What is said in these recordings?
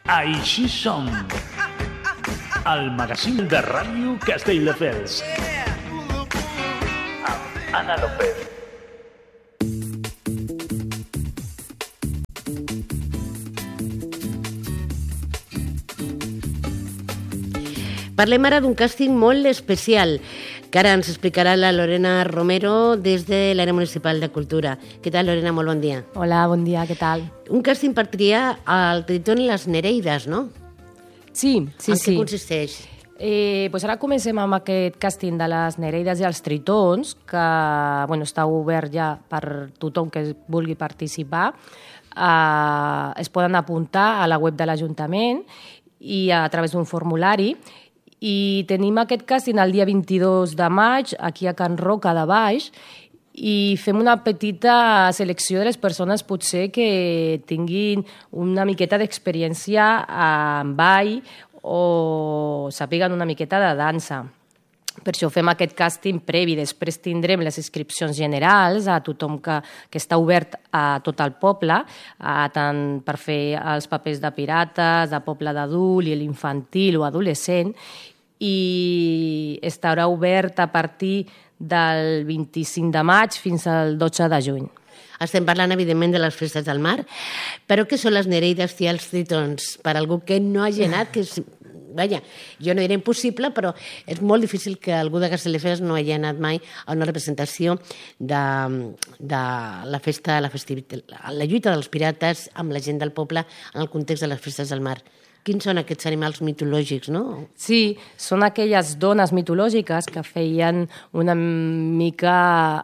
Així som, el magazín de ràdio Castelldefels. Amb Anna López. Parlem ara d'un càsting molt especial, que ara ens explicarà la Lorena Romero des de l'àrea municipal de Cultura. Què tal, Lorena? Molt bon dia. Hola, bon dia, què tal? Un càsting per triar el Tritón i les Nereides, no? Sí. En què consisteix? Pues ara comencem amb aquest càsting de les Nereides i els Tritons, que està obert ja per tothom que vulgui participar. Es poden apuntar a la web de l'Ajuntament i a través d'un formulari. I tenim aquest càsting el dia 22 de maig, aquí a Can Roca de Baix, i fem una petita selecció de les persones potser que tinguin una miqueta d'experiència en ball o sàpiguen una miqueta de dansa. Per això fem aquest càsting previ. Després tindrem les inscripcions generals a tothom que està obert a tot el poble, tant per fer els papers de pirates, de poble d'adult i l'infantil o adolescent, i estarà obert a partir del 25 de maig fins al 12 de juny. Estem parlant, evidentment, de les festes del mar, però què són les Nereides i els Tritons? Per algú que no hagi anat, que vaja, jo no era impossible, però és molt difícil que algú de Castelldefels no hagi anat mai a una representació de la festa, la lluita dels pirates amb la gent del poble en el context de les festes del mar. Quins són aquests animals mitològics, no? Sí, són aquelles dones mitològiques que feien una mica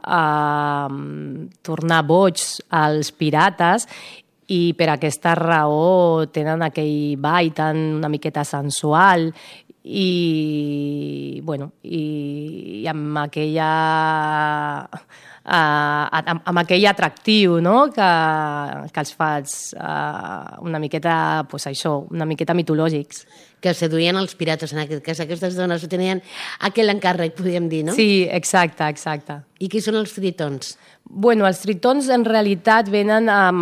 tornar boigs als pirates i per aquesta raó tenen aquell ball tan una miqueta sensual i amb amb aquell atractiu, no? que els fa una miqueta, una miqueta mitològics. Que seduïen els pirates, en aquest cas. Aquestes dones tenien aquell encàrrec, podríem dir, no? Sí, exacte. I qui són els tritons? Els tritons en realitat venen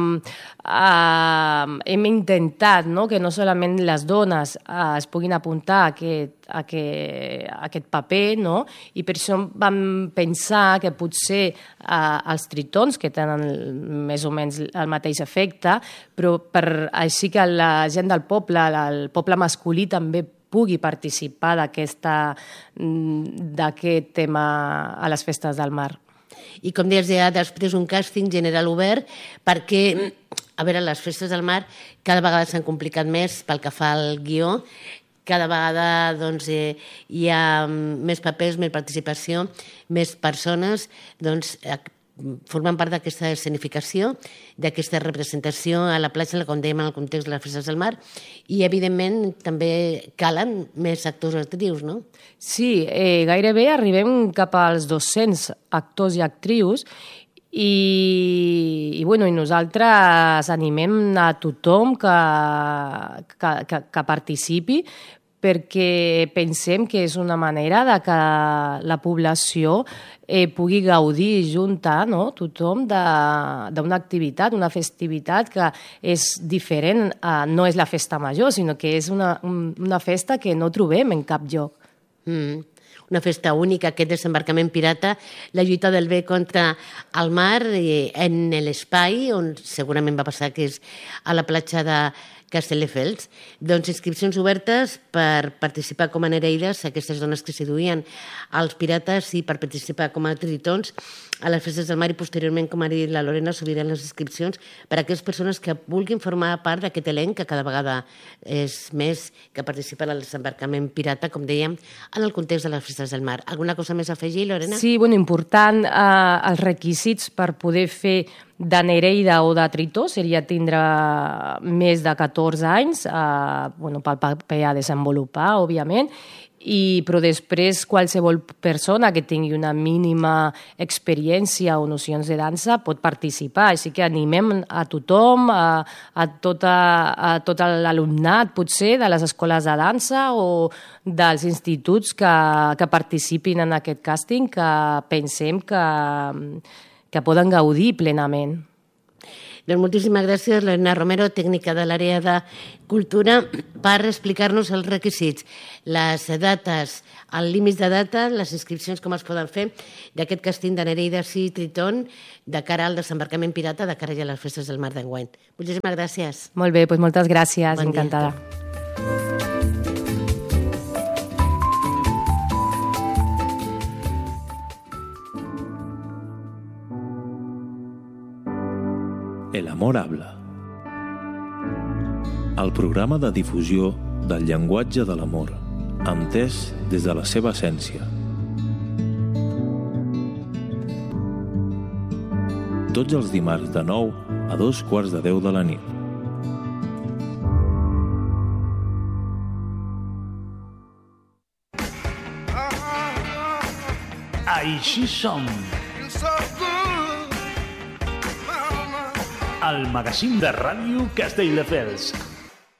hem intentat que no solament les dones es puguin apuntar a aquest paper, no? I per això vam pensar que potser els tritons, que tenen més o menys el mateix efecte, però així que la gent del poble, el poble masculí també pugui participar d'aquest tema a les festes del mar. I com deies, hi ha després un càsting general obert perquè, a veure, les festes del mar cada vegada s'han complicat més pel que fa al guió, cada vegada hi ha més papers, més participació, més persones, formen part d'aquesta escenificació, d'aquesta representació a la platja, com dèiem, en el context de les festes del mar, i, evidentment, també calen més actors o actrius, no? Sí, gairebé arribem cap als 200 actors i actrius i nosaltres animem a tothom que participi, perquè pensem que és una manera que la població pugui gaudir junta, no? Tothom d'una activitat, una festivitat que és diferent, no és la festa major, sinó que és una festa que no trobem en cap lloc. Una festa única, aquest desembarcament pirata, la lluita del bé contra el mar en l'espai, on segurament va passar que és a la platja de Castelldefels. Inscripcions obertes per participar com a nereides, aquestes dones que seduïen els pirates, i per participar com a tritons a les festes del mar, i posteriorment, com ha dit la Lorena, s'obriran les inscripcions per a aquelles persones que vulguin formar part d'aquest elenc que cada vegada és més, que participa en el desembarcament pirata, com dèiem, en el context de les festes del mar. Alguna cosa més a afegir, Lorena? Sí, important, els requisits per poder fer de nereida o de tritó seria tindre més de 14 anys, pel paper a desenvolupar, òbviament, però després qualsevol persona que tingui una mínima experiència o nocions de dansa pot participar. Així que animem a tothom, a tot l'alumnat, potser, de les escoles de dansa o dels instituts que participin en aquest càsting, que pensem que poden gaudir plenament. Doncs moltíssimes gràcies, Lorena Romero, tècnica de l'àrea de cultura, per explicar-nos els requisits, les dates, el límit de data, les inscripcions, com es poden fer, d'aquest càsting de Nereides i Tritón de cara al desembarcament pirata, de cara ja a les festes del mar d'enguany. Moltíssimes gràcies. Molt bé, doncs moltes gràcies, Bon dia. encantada. El amor habla. El programa de difusió del llenguatge de l'amor, entès des de la seva essència. Tots els dimarts de 9 a 2:15 de la nit. Així som. El magazín de ràdio Castelldefels.